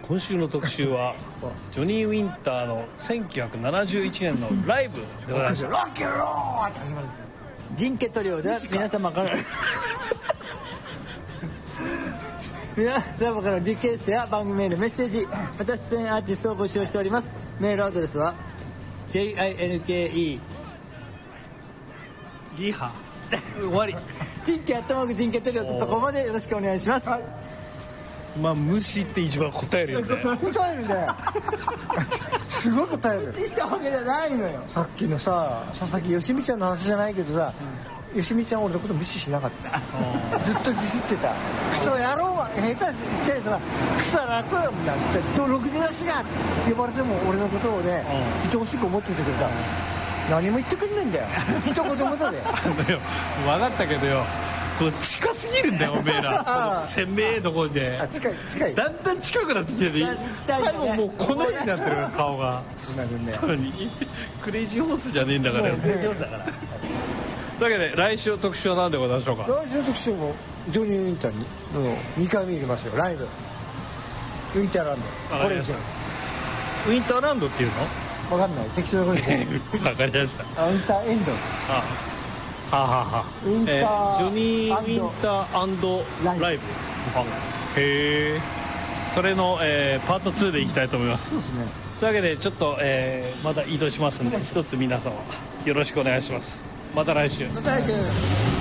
今週の特集はジョニー・ウィンターの1971年のライブでございます。 ロッキンローって始まるんですよ。 人気トリオでは皆様から皆様からリクエストや番組メール、メッセージ、また出演アーティストを募集しております。メールアドレスは JINKE リハ終わり人気人気トリオ.comまでよろしくお願いします。 まあ無視って一番答えるよね。 答えるね。すごい答える。 無視したわけじゃないのよ。 さっきのさ、佐々木よしみちゃんの話じゃないけどさ、よしみちゃん俺のこと無視しなかった。ずっとディスってた。クソ野郎は下手言ったやつはクソ野郎なんてどろくでなしが呼ばれても俺のことをね、愛おしく思っててくれた。何も言ってくんないんだよ。一言もだで。 分かったけどよ、こう近すぎるんだよおめえら。鮮明なところで。 近い。 だんだん近くなってきてる。最後もうこのようになってる顔が。さらにクレイジーホースじゃねえんだから。クレイジーホースだから。というわけで来週の特集は何でございましょうか。 来週の特集もジョニー・ウィンターの2回目行きますよ。ライブウィンターランド。これですよ。 ウィンターランドっていうの分かんない適当なことで分かりました。 ウィンターエンド。 ウィンタージョニー・ウィンター&ライブ。へえ。それの、パート2でいきたいと思います。そうですね。というわけでちょっと、まだ移動しますので一つ皆様よろしくお願いします。また来週。 また来週。